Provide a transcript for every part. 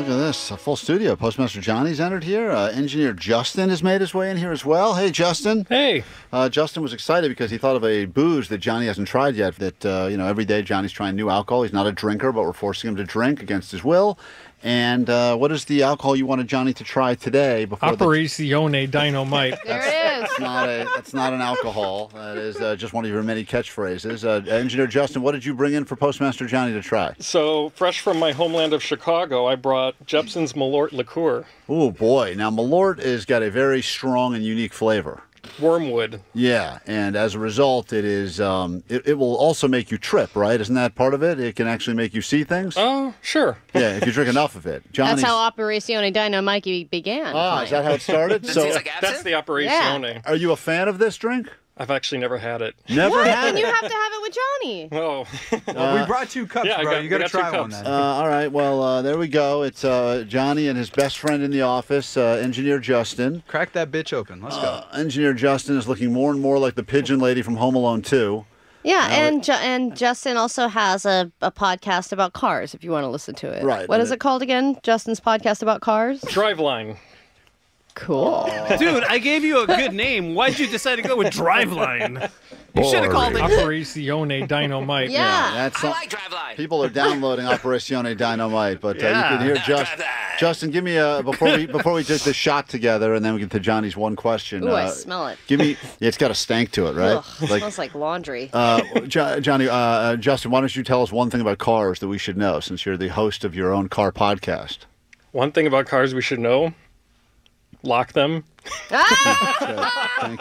Look at this. A full studio. Postmaster Johnny's entered here. Engineer Justin has made his way in here as well. Hey, Justin. Hey. Justin was excited because he thought of a booze that Johnny hasn't tried yet. That, every day Johnny's trying new alcohol. He's not a drinker, but we're forcing him to drink against his will. And what is the alcohol you wanted Johnny to try today? Operazione Dynamite. There it is. That's not an alcohol. That is just one of your many catchphrases. Engineer Justin, what did you bring in for Postmaster Johnny to try? So, fresh from my homeland of Chicago, I brought Jeppson's Malort liqueur. Oh, boy. Now, Malort has got a very strong and unique flavor. Wormwood. Yeah, and as a result, it is. It will also make you trip, right? Isn't that part of it? It can actually make you see things. Oh, sure. Yeah, if you drink enough of it. That's how Operazione Dynamite began. Ah, is that how it started? That's the Operazione. Yeah. Are you a fan of this drink? I've actually never had it. Never had Then it. you have to have it with Johnny. Oh. We brought 2 cups, bro. You got to try one then. All right, well, there we go. It's Johnny and his best friend in the office, Engineer Justin. Crack that bitch open. Let's go. Engineer Justin is looking more and more like the pigeon lady from Home Alone 2. Yeah, and Justin also has a podcast about cars, if you want to listen to it. Right. What is it called again? Justin's podcast about cars? Driveline. Cool. Dude, I gave you a good name. Why'd you decide to go with Driveline? You should have called it Operazione Dynamite. Yeah. That's I like Driveline. People are downloading Operazione Dynamite, but you can hear Justin. Give me before we take the shot together, and then we get to Johnny's one question. Ooh, I smell it. Give me. Yeah, it's got a stank to it, right? Ugh, smells like laundry. Johnny, Justin, why don't you tell us one thing about cars that we should know, since you're the host of your own car podcast? One thing about cars we should know. Lock them. Thank you.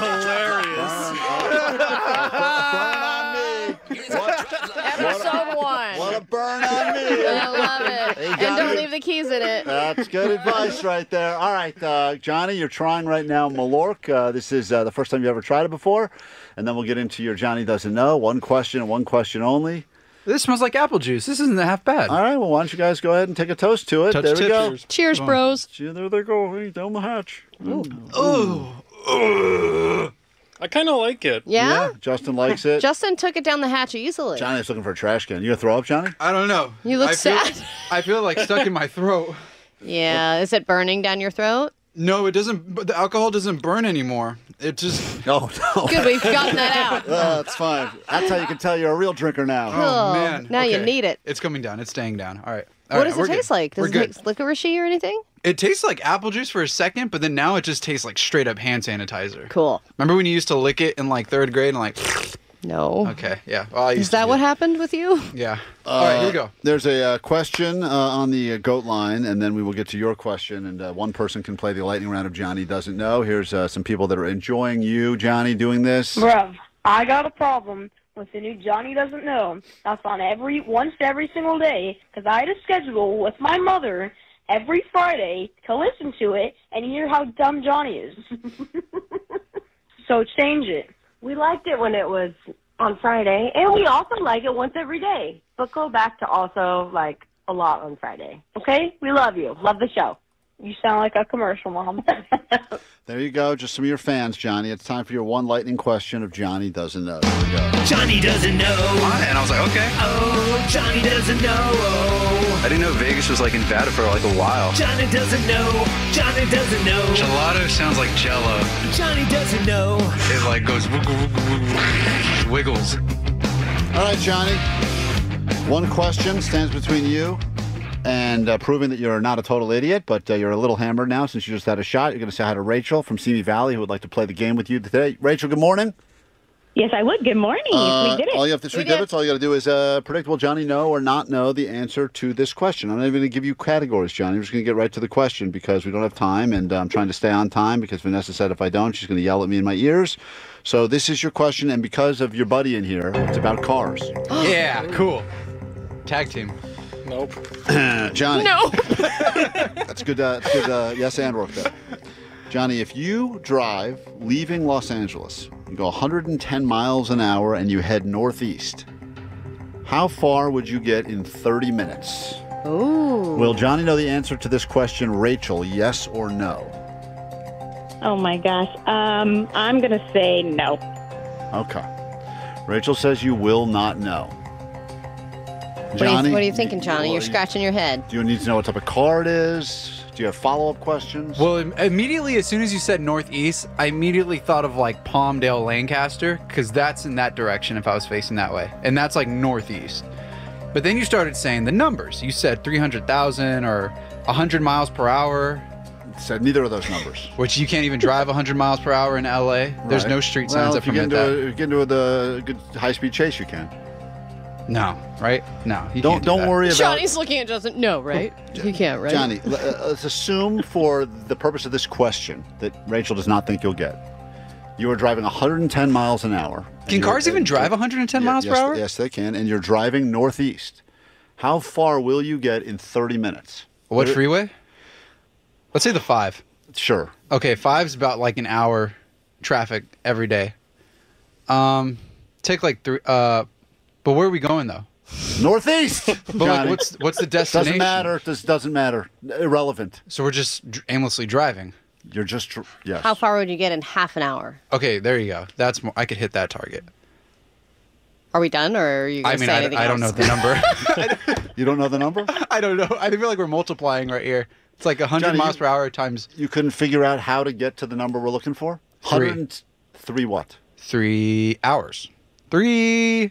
Episode 1. What a burn on me! I love it. Hey, And Johnny. don't leave the keys in it. That's good advice right there. All right, Johnny, you're trying right now Malort. This is the first time you ever tried it before. And then we'll get into your Johnny Doesn't Know. One question and one question only. This smells like apple juice. This isn't half bad. All right, well, why don't you guys go ahead and take a toast to it. Touch There we tip. go. Cheers, bros. See, there they go. Hey, down the hatch. I kind of like it. Yeah? Justin likes it. Justin took it down the hatch easily. Johnny's looking for a trash can. You gonna throw up, Johnny? I don't know. You look sad. I feel like stuck in my throat. Yeah. Is it burning down your throat? No, it doesn't. But the alcohol doesn't burn anymore. It just. No, no. Good, we've gotten that out. That's fine. That's how you can tell you're a real drinker now. Oh man. Now you Okay. need it. It's coming down. It's staying down. All right. What does it taste like? Does We're it good. taste licoricey or anything? It tastes like apple juice for a second, but then now it just tastes like straight up hand sanitizer. Cool. Remember when you used to lick it in like 3rd grade and like? No. Okay, yeah. Well, I used Is that to do what happened with you? Yeah. All right, here we go. There's a question on the goat line, and then we will get to your question. And one person can play the lightning round of Johnny Doesn't Know. Here's some people that are enjoying you, Johnny, doing this. Bruv, I got a problem with the new Johnny Doesn't Know. That's on once every single day, because I had a schedule with my mother every Friday to listen to it and hear how dumb Johnny is. So change it. We liked it when it was on Friday, and we also like it once every day. But go back to also like a lot on Friday. Okay? We love you. Love the show. You sound like a commercial, Mom. There you go. Just some of your fans, Johnny. It's time for your one lightning question of Johnny Doesn't Know. Here we go. Johnny doesn't know. And I was like, okay. Oh, Johnny doesn't know. I didn't know Vegas was like in Nevada for like a while. Johnny doesn't know. Johnny doesn't know. Gelato sounds like Jello. Johnny doesn't know. It like goes wiggles. All right, Johnny. One question stands between you and proving that you're not a total idiot, but you're a little hammered now since you just had a shot. You're going to say hi to Rachel from Simi Valley, who would like to play the game with you today. Rachel, good morning. Yes, I would. Good morning. We did it. All you have to We did. All you got to do is predict, will Johnny know or not know the answer to this question. I'm not even going to give you categories, Johnny. I'm just going to get right to the question because we don't have time, and I'm trying to stay on time because Vanessa said if I don't, she's going to yell at me in my ears. So this is your question, and because of your buddy in here, it's about cars. Yeah, cool. Tag team. Nope. Johnny. No. That's good. Yes, and work there. Johnny, if you drive leaving Los Angeles, you go 110 miles an hour and you head northeast, how far would you get in 30 minutes? Ooh. Will Johnny know the answer to this question, Rachel, yes or no? Oh my gosh. I'm gonna say no. Okay. Rachel says you will not know. Johnny, What are you thinking, Johnny? You're scratching your head. Do you need to know what type of car it is? Do you have follow-up questions? Well, immediately as soon as you said northeast, I immediately thought of like Palmdale, Lancaster, because that's in that direction if I was facing that way. And that's like northeast. But then you started saying the numbers. You said 300,000 or 100 miles per hour. Said neither of those numbers. Which you can't even drive 100 miles per hour in LA. There's Right. no street signs that if you permit that. If you get into the good high-speed chase, you can. No, right? No. You Don't can't do that. worry about Johnny's looking at Justin. No, right? He can't, right? Johnny. Let's assume for the purpose of this question that Rachel does not think you'll get. You are driving 110 miles an hour. Can cars even drive 110 miles per hour? Yes, they can. And you're driving northeast. How far will you get in 30 minutes? What freeway? Let's say the 5. Sure. Okay, 5's about like an hour traffic every day. Take like 3. But where are we going though? Northeast. But like, Johnny. what's the destination? Doesn't matter. This doesn't matter. Irrelevant. So we're just aimlessly driving. You're just yes. How far would you get in half an hour? Okay, there you go. That's more. I could hit that target. Are we done, or are you going I to mean, say anything I don't know else? the number. You don't know the number? I don't know. I feel like we're multiplying right here. It's like 100 Johnny, miles per hour times You couldn't figure out how to get to the number we're looking for? 3. 103 what? 3 hours. 3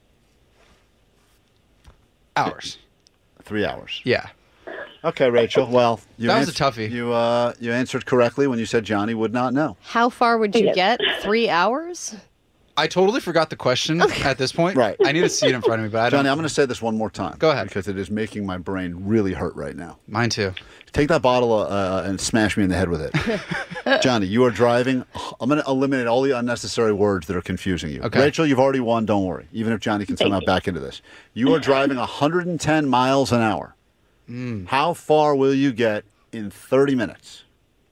hours. 3 hours. Yeah. Okay, Rachel. Well, you That was a toughie. You answered correctly when you said Johnny would not know. How far would you get? 3 hours? I totally forgot the question at this point. Right. I need to see it in front of me, but I don't. Johnny, I'm going to say this one more time. Go ahead. Because it is making my brain really hurt right now. Mine too. Take that bottle and smash me in the head with it. Johnny, you are driving. I'm going to eliminate all the unnecessary words that are confusing you. Okay. Rachel, you've already won. Don't worry. Even if Johnny can somehow back into this. You are driving 110 miles an hour. How far will you get in 30 minutes?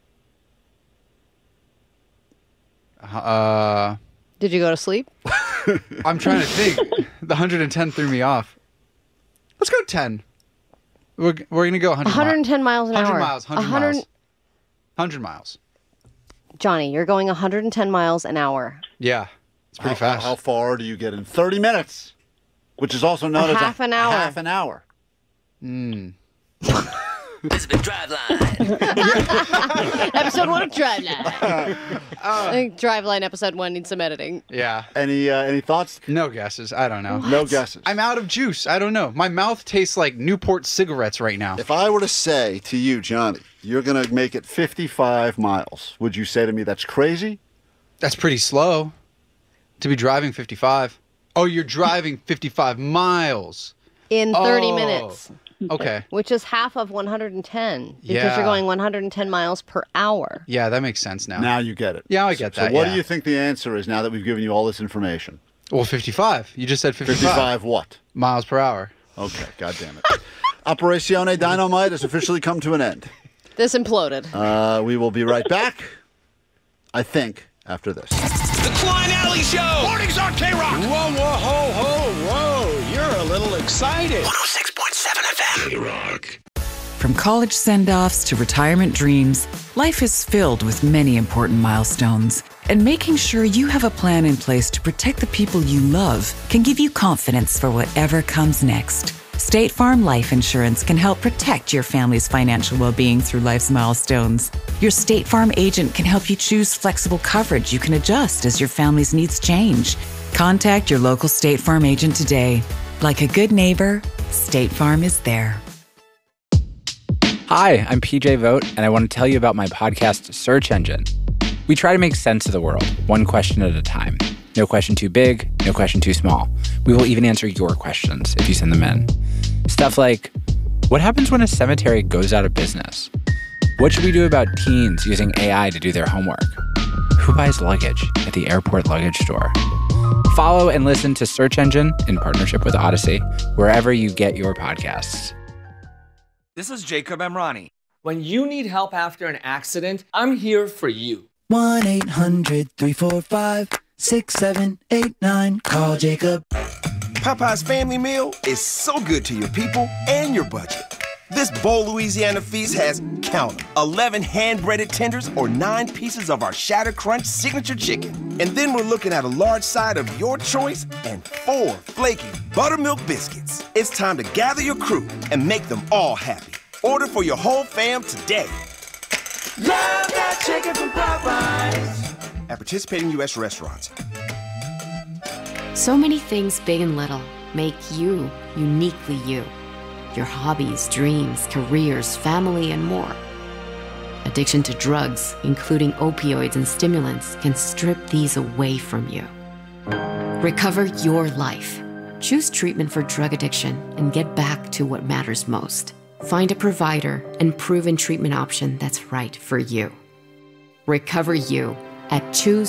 Did you go to sleep? I'm trying to think. The 110 threw me off. Let's go 10. We're going to go 100 110 miles an 100 hour. miles. 100 miles. 100 miles. Johnny, you're going 110 miles an hour. Yeah. It's pretty fast. How far do you get in 30 minutes? Which is also known as half an hour. half an hour. It's been Driveline. Episode 1 of Driveline. I think Driveline episode 1 needs some editing. Yeah. Any thoughts? No guesses. I don't know. No guesses. I'm out of juice. I don't know. My mouth tastes like Newport cigarettes right now. If I were to say to you, Johnny, you're going to make it 55 miles, would you say to me that's crazy? That's pretty slow to be driving 55. Oh, you're driving 55 miles. In 30 Oh. minutes. Okay. Which is half of 110. Because Yeah. you're going 110 miles per hour. Yeah, that makes sense now. Now you get it. Yeah, I get So that. what yeah. do you think the answer is now that we've given you all this information? Well, 55. You just said 55. 55 what? miles per hour. Okay, God damn it. Operazione Dynamite has officially come to an end. This imploded. We will be right back, I think, after this. The Klein Alley Show. Mornings on K-Rock. Whoa, whoa, ho, ho, whoa. You're a little excited. 106.7 FM. K-Rock. From college send-offs to retirement dreams, life is filled with many important milestones. And making sure you have a plan in place to protect the people you love can give you confidence for whatever comes next. State Farm Life Insurance can help protect your family's financial well-being through life's milestones. Your State Farm agent can help you choose flexible coverage you can adjust as your family's needs change. Contact your local State Farm agent today. Like a good neighbor, State Farm is there. Hi, I'm PJ Vogt, and I want to tell you about my podcast, Search Engine. We try to make sense of the world, one question at a time. No question too big, no question too small. We will even answer your questions if you send them in. Stuff like, what happens when a cemetery goes out of business? What should we do about teens using AI to do their homework? Who buys luggage at the airport luggage store? Follow and listen to Search Engine in partnership with Odyssey, wherever you get your podcasts. This is Jacob Emrani. When you need help after an accident, I'm here for you. 1-800-345-6789. Call Jacob. Popeye's Family Meal is so good to your people and your budget. This Bold Louisiana feast has, count 'em, 11 hand-breaded tenders or 9 pieces of our Shatter Crunch signature chicken. And then we're looking at a large side of your choice and 4 flaky buttermilk biscuits. It's time to gather your crew and make them all happy. Order for your whole fam today. Love that chicken from Popeyes. At participating U.S. restaurants. So many things, big and little, make you uniquely you. Your hobbies, dreams, careers, family, and more. Addiction to drugs, including opioids and stimulants, can strip these away from you. Recover your life. Choose treatment for drug addiction and get back to what matters most. Find a provider and proven treatment option that's right for you. Recover you at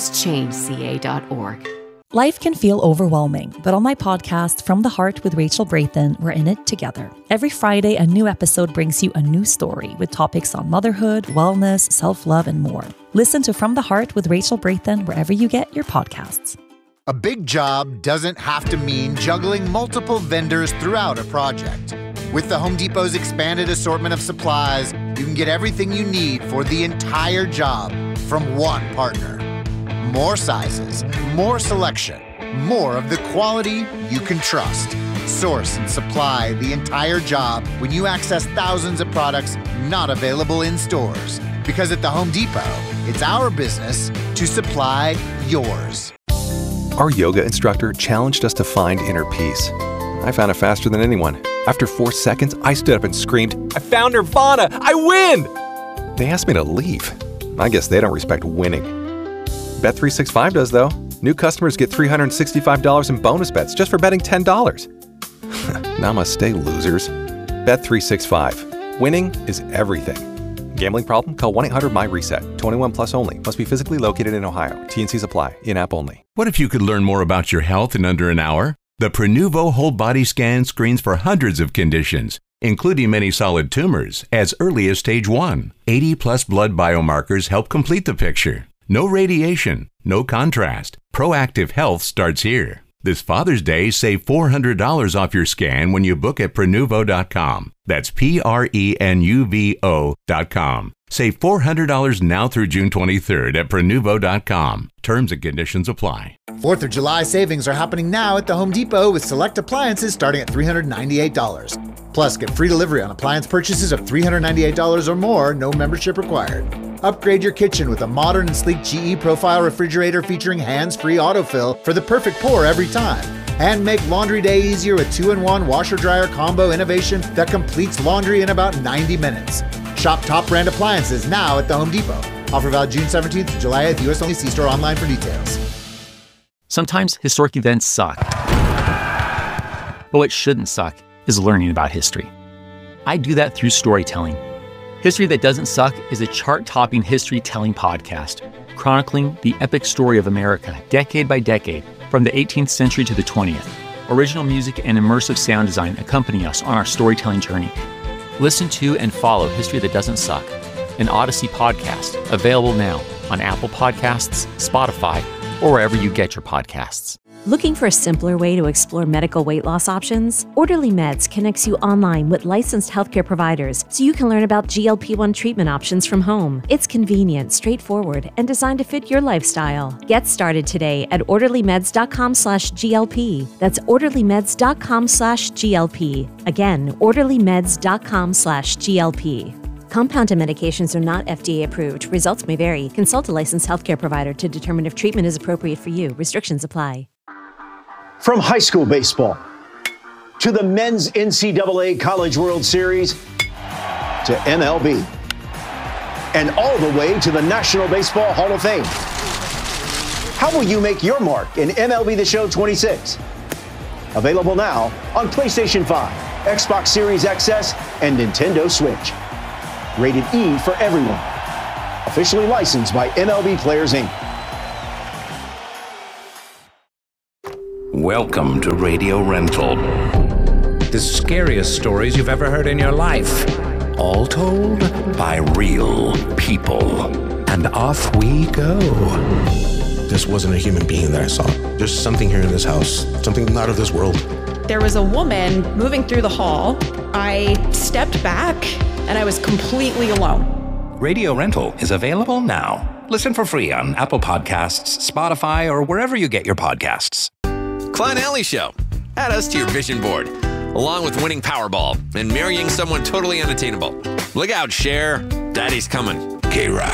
choosechangeca.org. Life can feel overwhelming, but on my podcast, From the Heart with Rachel Brathen, we're in it together. Every Friday, a new episode brings you a new story with topics on motherhood, wellness, self-love, and more. Listen to From the Heart with Rachel Brathen wherever you get your podcasts. A big job doesn't have to mean juggling multiple vendors throughout a project. With the Home Depot's expanded assortment of supplies, you can get everything you need for the entire job from one partner. More sizes, more selection, more of the quality you can trust. Source and supply the entire job when you access thousands of products not available in stores. Because at the Home Depot, it's our business to supply yours. Our yoga instructor challenged us to find inner peace. I found it faster than anyone. After 4 seconds, I stood up and screamed, "I found Nirvana! I win!" They asked me to leave. I guess they don't respect winning. Bet365 does, though. New customers get $365 in bonus bets just for betting $10. Namaste, losers. Bet365. Winning is everything. Gambling problem? Call 1-800-MY-RESET. 21 plus only. Must be physically located in Ohio. T&Cs apply. In-app only. What if you could learn more about your health in under an hour? The Prenuvo Whole Body Scan screens for hundreds of conditions, including many solid tumors, as early as stage 1. 80-plus blood biomarkers help complete the picture. No radiation, no contrast. Proactive health starts here. This Father's Day, save $400 off your scan when you book at Prenuvo.com. That's Prenuvo.com. Save $400 now through June 23rd at Prenuvo.com. Terms and conditions apply. 4th of July savings are happening now at the Home Depot with select appliances starting at $398. Plus, get free delivery on appliance purchases of $398 or more, no membership required. Upgrade your kitchen with a modern and sleek GE Profile refrigerator featuring hands-free autofill for the perfect pour every time. And make laundry day easier with 2-in-1 washer-dryer combo innovation that completes laundry in about 90 minutes. Shop top brand appliances now at the Home Depot. Offer valid June 17th to July 8th. U.S. only. See store online for details. Sometimes historic events suck. But what shouldn't suck is learning about history. I do that through storytelling. History That Doesn't Suck is a chart-topping history-telling podcast, chronicling the epic story of America, decade by decade, from the 18th century to the 20th. Original music and immersive sound design accompany us on our storytelling journey. Listen to and follow History That Doesn't Suck, an Odyssey podcast, available now on Apple Podcasts, Spotify, or wherever you get your podcasts. Looking for a simpler way to explore medical weight loss options? Orderly Meds connects you online with licensed healthcare providers so you can learn about GLP-1 treatment options from home. It's convenient, straightforward, and designed to fit your lifestyle. Get started today at orderlymeds.com/GLP. That's orderlymeds.com/GLP. Again, orderlymeds.com/GLP. Compounded medications are not FDA approved. Results may vary. Consult a licensed healthcare provider to determine if treatment is appropriate for you. Restrictions apply. From high school baseball to the men's NCAA College World Series to MLB and all the way to the National Baseball Hall of Fame. How will you make your mark in MLB The Show 26? Available now on PlayStation 5, Xbox Series XS, and Nintendo Switch. Rated E for everyone. Officially licensed by MLB Players Inc. Welcome to Radio Rental. The scariest stories you've ever heard in your life. All told by real people. And off we go. This wasn't a human being that I saw. There's something here in this house, something not of this world. there was a woman moving through the hall. I stepped back and I was completely alone. Radio Rental is available now. Listen for free on Apple Podcasts, Spotify, or wherever you get your podcasts. Klein Alley Show. Add us to your vision board, along with winning Powerball and marrying someone totally unattainable. Look out, Cher. Daddy's coming. K-Rock.